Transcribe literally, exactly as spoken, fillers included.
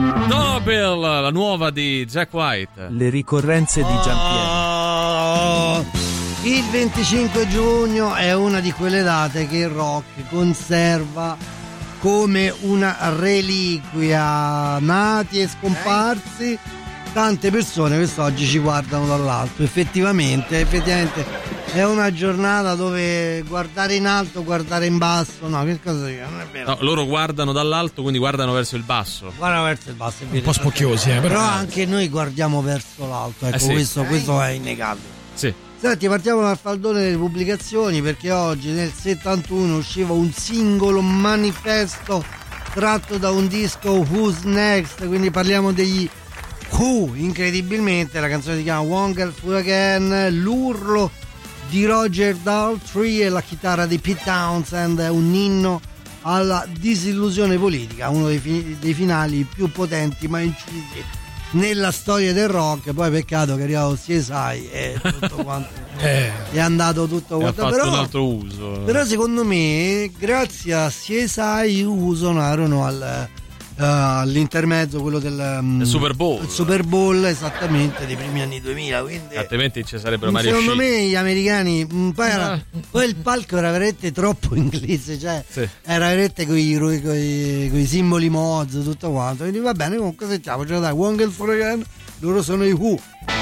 Double, la nuova di Jack White. Le ricorrenze di Giampiero. Oh, il venticinque giugno è una di quelle date che il rock conserva come una reliquia. Nati e scomparsi, tante persone quest'oggi ci guardano dall'alto. Effettivamente, effettivamente è una giornata dove guardare in alto, guardare in basso, no, che cosa sia, non è vero. No, loro guardano dall'alto, quindi guardano verso il basso. Guardano verso il basso, è vero. Un po' spocchiosi, eh, però. Però anche noi guardiamo verso l'alto, ecco, Eh sì. questo, questo è innegabile. Sì. Senti, partiamo dal faldone delle pubblicazioni, perché oggi nel settantuno usciva un singolo manifesto tratto da un disco Who's Next, quindi parliamo degli Who. Incredibilmente la canzone si chiama Wonderful Again, l'urlo di Roger Daltrey e la chitarra di Pete Townshend, un inno alla disillusione politica, uno dei, fi- dei finali più potenti mai incisi nella storia del rock. Poi peccato che è arrivato C S I e tutto quanto eh. è andato tutto Ha quanto, fatto però, un altro uso. però secondo me grazie a C S I U suonarono al Uh, all'intermezzo quello del um, Super Bowl. il Super Bowl esattamente dei primi anni duemila, quindi altrimenti ci sarebbero mai secondo riusciti. me gli americani mh, poi, era, Ah. poi il palco era veramente troppo inglese, cioè Sì. era veramente con i simboli Moz, tutto quanto, quindi va bene. Comunque sentiamo, cioè dai, Wonderful Again, loro sono i Who.